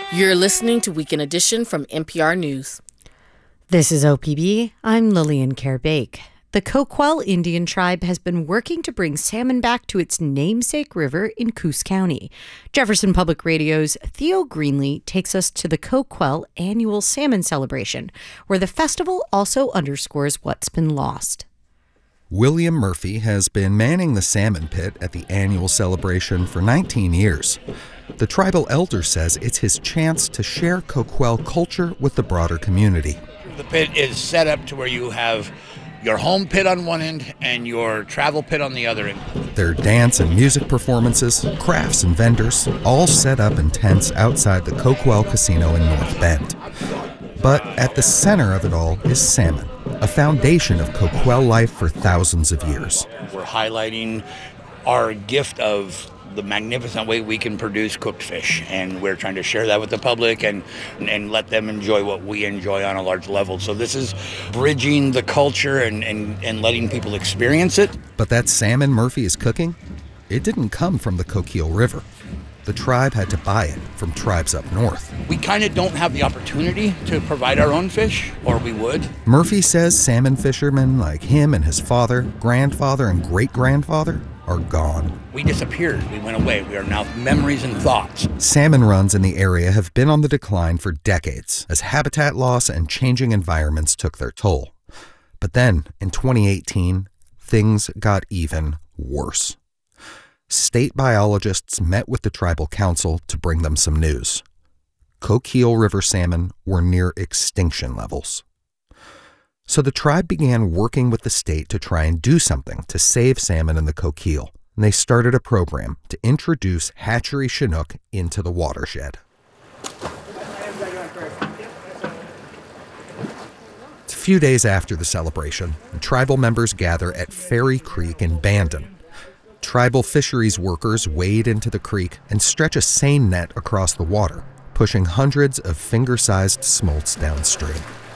You're listening to Weekend Edition from NPR News. This is OPB. I'm Lillian Kerr-Bake. The Coquille Indian Tribe has been working to bring salmon back to its namesake river in Coos County. Jefferson Public Radio's Theo Greenlee takes us to the Coquille annual salmon celebration, where the festival also underscores what's been lost. William Murphy has been manning the salmon pit at the annual celebration for 19 years. The tribal elder says it's his chance to share Coquille culture with the broader community. The pit is set up to where you have your home pit on one end and your travel pit on the other end. There are dance and music performances, crafts and vendors, all set up in tents outside the Coquille Casino in North Bend. But at the center of it all is salmon, a foundation of Coquille life for thousands of years. We're highlighting our gift of the magnificent way we can produce cooked fish, and we're trying to share that with the public and let them enjoy what we enjoy on a large level. So this is bridging the culture and letting people experience it. But that salmon Murphy is cooking, it didn't come from the Coquille River. The tribe had to buy it from tribes up north. We kind of don't have the opportunity to provide our own fish, or we would. Murphy says salmon fishermen like him and his father, grandfather, and great-grandfather are gone. We disappeared. We went away. We are now memories and thoughts. Salmon runs in the area have been on the decline for decades as habitat loss and changing environments took their toll. But then, in 2018, things got even worse. State biologists met with the tribal council to bring them some news. Coquille River salmon were near extinction levels. So the tribe began working with the state to try and do something to save salmon in the Coquille, and they started a program to introduce hatchery Chinook into the watershed. It's a few days after the celebration, and tribal members gather at Ferry Creek in Bandon. Tribal fisheries workers wade into the creek and stretch a seine net across the water, pushing hundreds of finger-sized smolts downstream.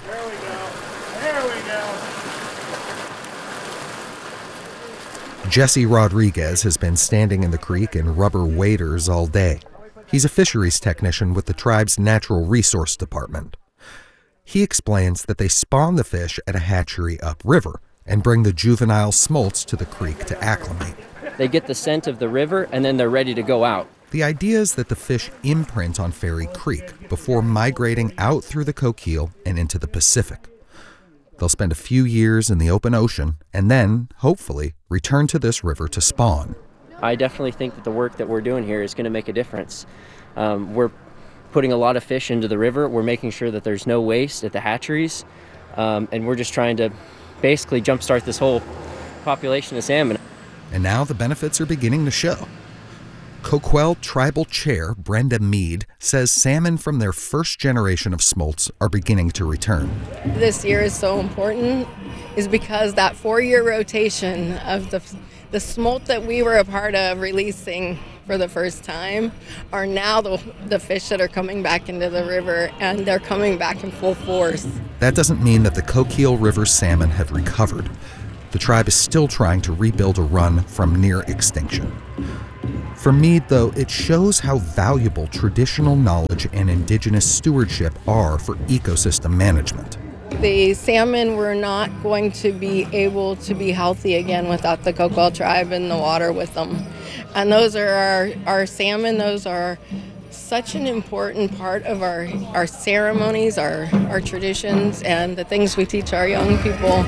Jesse Rodriguez has been standing in the creek in rubber waders all day. He's a fisheries technician with the tribe's Natural Resource Department. He explains that they spawn the fish at a hatchery upriver and bring the juvenile smolts to the creek to acclimate. They get the scent of the river, and then they're ready to go out. The idea is that the fish imprint on Ferry Creek before migrating out through the Coquille and into the Pacific. They'll spend a few years in the open ocean and then, hopefully, return to this river to spawn. I definitely think that the work that we're doing here is going to make a difference. We're putting a lot of fish into the river. We're making sure that there's no waste at the hatcheries. And we're just trying to basically jumpstart this whole population of salmon. And now the benefits are beginning to show. Coquille Tribal Chair Brenda Mead says salmon from their first generation of smolts are beginning to return. This year is so important is because that 4-year rotation of the smolt that we were a part of releasing for the first time are now the fish that are coming back into the river, and they're coming back in full force. That doesn't mean that the Coquille River salmon have recovered. The tribe is still trying to rebuild a run from near extinction. For Mead, though, it shows how valuable traditional knowledge and indigenous stewardship are for ecosystem management. The salmon were not going to be able to be healthy again without the Coquille tribe in the water with them. And those are our salmon. Those are such an important part of our ceremonies, our traditions, and the things we teach our young people.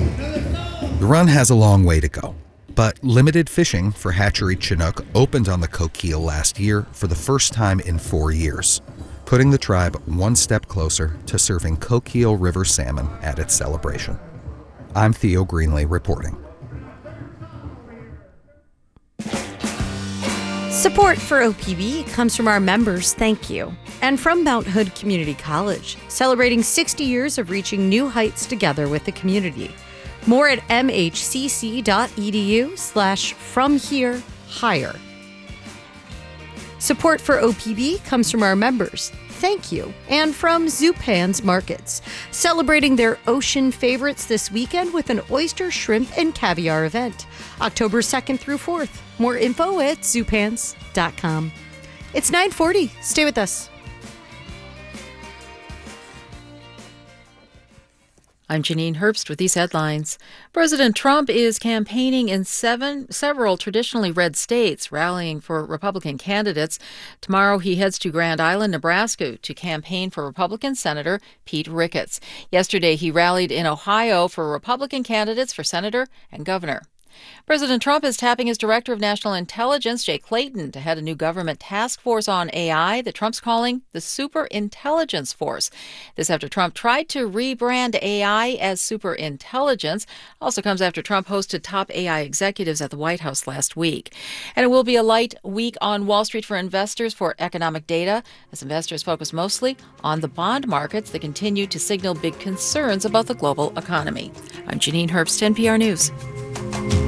The run has a long way to go, but limited fishing for hatchery Chinook opened on the Coquille last year for the first time in 4 years, putting the tribe one step closer to serving Coquille River salmon at its celebration. I'm Theo Greenlee reporting. Support for OPB comes from our members, thank you, and from Mount Hood Community College, celebrating 60 years of reaching new heights together with the community. More at mhcc.edu/FromHereHigher. Support for OPB comes from our members, thank you, and from Zupan's Markets, celebrating their ocean favorites this weekend with an oyster, shrimp, and caviar event, October 2nd through 4th. More info at zupans.com. It's 9:40. Stay with us. I'm Janine Herbst with these headlines. President Trump is campaigning in several traditionally red states, rallying for Republican candidates. Tomorrow he heads to Grand Island, Nebraska, to campaign for Republican Senator Pete Ricketts. Yesterday he rallied in Ohio for Republican candidates for senator and governor. President Trump is tapping his Director of National Intelligence, Jay Clayton, to head a new government task force on AI that Trump's calling the Super Intelligence Force. This after Trump tried to rebrand AI as Super Intelligence. Also comes after Trump hosted top AI executives at the White House last week. And it will be a light week on Wall Street for investors for economic data, as investors focus mostly on the bond markets that continue to signal big concerns about the global economy. I'm Janine Herbst, NPR News.